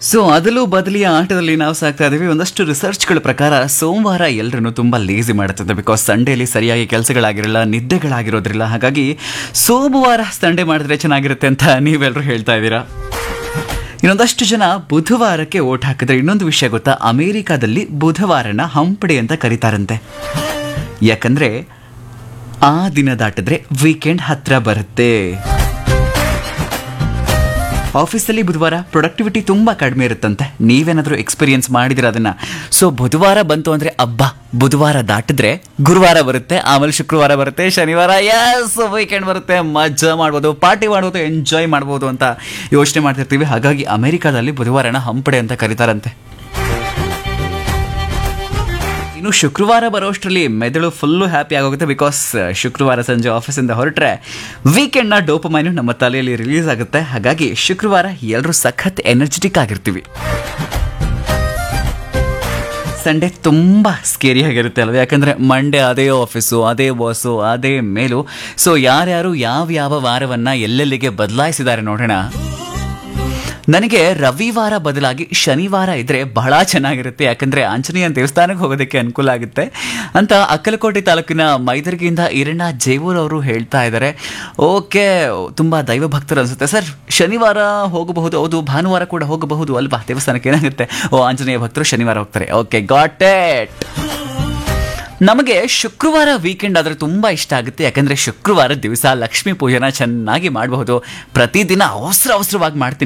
So ಅದಲು ಬದಲಿಯ ಆಟದಲ್ಲಿ ನಾವು ಸಾಕ್ತಾ ಇದೀವಿ. ಒಂದಷ್ಟು ರಿಸರ್ಚ್ಗಳ ಪ್ರಕಾರ ಸೋಮವಾರ ಎಲ್ಲರನ್ನು ತುಂಬ ಲೇಸಿ ಮಾಡುತ್ತದೆ. ಬಿಕಾಸ್ ಸಂಡೇಲಿ ಸರಿಯಾಗಿ ಕೆಲಸಗಳಾಗಿರಲ್ಲ, ನಿದ್ದೆಗಳಾಗಿರೋದ್ರಿಲ್ಲ. ಹಾಗಾಗಿ ಸೋಮವಾರ ಸಂಡೇ ಮಾಡಿದ್ರೆ ಚೆನ್ನಾಗಿರುತ್ತೆ ಅಂತ ನೀವೆಲ್ಲರೂ ಹೇಳ್ತಾ ಇದ್ದೀರಾ. ಇನ್ನೊಂದಷ್ಟು ಜನ ಬುಧವಾರಕ್ಕೆ ಓಟ್ ಹಾಕಿದ್ರೆ ಇನ್ನೊಂದು ವಿಷಯ ಗೊತ್ತಾ, ಅಮೆರಿಕಾದಲ್ಲಿ ಬುಧವಾರನ ಹಂಪಡೆ ಅಂತ ಕರೀತಾರಂತೆ. ಯಾಕಂದ್ರೆ ಆ ದಿನ ದಾಟಿದ್ರೆ ವೀಕೆಂಡ್ ಹತ್ರ ಬರುತ್ತೆ. ಆಫೀಸಲ್ಲಿ ಬುಧವಾರ ಪ್ರೊಡಕ್ಟಿವಿಟಿ ತುಂಬ ಕಡಿಮೆ ಇರುತ್ತಂತೆ. ನೀವೇನಾದರೂ ಎಕ್ಸ್ಪೀರಿಯನ್ಸ್ ಮಾಡಿದಿರ ಅದನ್ನ? ಸೊ ಬುಧವಾರ ಬಂತು ಅಂದರೆ ಅಬ್ಬಾ, ಬುಧವಾರ ದಾಟಿದ್ರೆ ಗುರುವಾರ ಬರುತ್ತೆ, ಆಮೇಲೆ ಶುಕ್ರವಾರ ಬರುತ್ತೆ, ಶನಿವಾರ ಎಸ್ ವೀಕೆಂಡ್ ಬರುತ್ತೆ, ಮಜಾ ಮಾಡ್ಬೋದು, ಪಾರ್ಟಿ ಮಾಡ್ಬೋದು, ಎಂಜಾಯ್ ಮಾಡ್ಬೋದು ಅಂತ ಯೋಚನೆ ಮಾಡ್ತಿರ್ತೀವಿ. ಹಾಗಾಗಿ ಅಮೆರಿಕಾದಲ್ಲಿ ಬುಧವಾರನ ಹಂಪಡೆ ಅಂತ ಕರೀತಾರಂತೆ. ಇನ್ನು ಶುಕ್ರವಾರ ಬರೋಷ್ಟರಲ್ಲಿ ಮೆದುಳು ಫುಲ್ಲು ಹ್ಯಾಪಿ ಆಗೋಗುತ್ತೆ. ಬಿಕಾಸ್ ಶುಕ್ರವಾರ ಸಂಜೆ ಆಫೀಸಿಂದ ಹೊರಟ್ರೆ ವೀಕೆಂಡ್ನ ಡೋಪಮೈನು ನಮ್ಮ ತಲೆಯಲ್ಲಿ ರಿಲೀಸ್ ಆಗುತ್ತೆ. ಹಾಗಾಗಿ ಶುಕ್ರವಾರ ಎಲ್ಲರೂ ಸಖತ್ ಎನರ್ಜೆಟಿಕ್ ಆಗಿರ್ತೀವಿ. ಸಂಡೇ ತುಂಬ ಸ್ಕೇರಿಯಾಗಿರುತ್ತೆ ಅಲ್ವ? ಯಾಕಂದರೆ ಮಂಡೇ ಅದೇ ಆಫೀಸು, ಅದೇ ಬಾಸು, ಅದೇ ಮೇಲು. ಸೊ ಯಾರ್ಯಾರು ಯಾವ ವಾರವನ್ನು ಎಲ್ಲೆಲ್ಲಿಗೆ ಬದಲಾಯಿಸಿದ್ದಾರೆ ನೋಡೋಣ. ನನಗೆ ರವಿವಾರ ಬದಲಾಗಿ ಶನಿವಾರ ಇದ್ದರೆ ಬಹಳ ಚೆನ್ನಾಗಿರುತ್ತೆ. ಯಾಕಂದರೆ ಆಂಜನೇಯ ದೇವಸ್ಥಾನಕ್ಕೆ ಹೋಗೋದಕ್ಕೆ ಅನುಕೂಲ ಆಗುತ್ತೆ ಅಂತ ಅಕ್ಕಲಕೋಟೆ ತಾಲೂಕಿನ ಮೈದರ್ಗಿಯಿಂದ ಈರಣ್ಣ ಜೇವೂರ್ ಅವರು ಹೇಳ್ತಾ ಇದ್ದಾರೆ. ಓಕೆ, ತುಂಬ ದೈವ ಭಕ್ತರು ಅನಿಸುತ್ತೆ ಸರ್. ಶನಿವಾರ ಹೋಗಬಹುದು, ಹೌದು, ಭಾನುವಾರ ಕೂಡ ಹೋಗಬಹುದು ಅಲ್ವಾ ದೇವಸ್ಥಾನಕ್ಕೆ? ಏನಾಗುತ್ತೆ, ಓ ಆಂಜನೇಯ ಭಕ್ತರು ಶನಿವಾರ ಹೋಗ್ತಾರೆ. Okay, got it. ನಮಗೆ ಶುಕ್ರವಾರ ವೀಕೆಂಡ್ ಆದರೆ ತುಂಬ ಇಷ್ಟ ಆಗುತ್ತೆ. ಯಾಕಂದರೆ ಶುಕ್ರವಾರ ದಿವಸ ಲಕ್ಷ್ಮೀ ಪೂಜೆನ ಚೆನ್ನಾಗಿ ಮಾಡಬಹುದು. ಪ್ರತಿದಿನ ಅವಸರವಾಗಿ ಮಾಡ್ತೀನಿ.